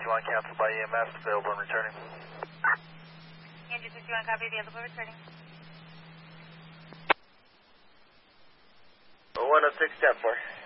61 canceled by EMS, available and returning. Andrew 61, copy, available, returning. 106, 10-4.